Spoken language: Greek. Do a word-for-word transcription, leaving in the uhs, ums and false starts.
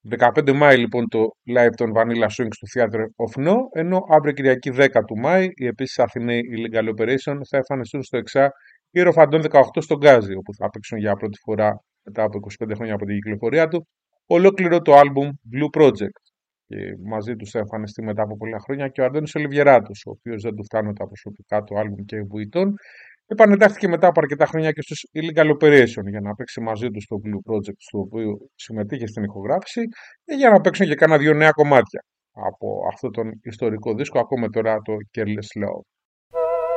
δεκαπέντε Μάη λοιπόν το live των Vanilla Swing στο Theatre of No, ενώ αύριο Κυριακή δέκα του Μάη οι επίσης Αθηναίοι Illegal Operation θα εμφανιστούν στο ΕΞΑ ή Ροφαντών δεκαοκτώ στον Γκάζι, όπου θα παίξουν για πρώτη φορά μετά από είκοσι πέντε χρόνια από την κυκλοφορία του ολόκληρο το άλμπουμ Blue Project. Και μαζί του θα εμφανιστεί μετά από πολλά χρόνια και ο Αντώνης Ολιβιεράτος, ο οποίος δεν του φτάνουν τα προσωπικά του άλμπουμ και βουητών. Επανεντάχθηκε μετά από αρκετά χρόνια και στους Illegal Operation για να παίξει μαζί του στο Blue Project, στο οποίο συμμετείχε στην ηχογράφηση, και για να παίξουν και κάνα δύο νέα κομμάτια από αυτόν τον ιστορικό δίσκο. Ακούμε τώρα το Careless Love.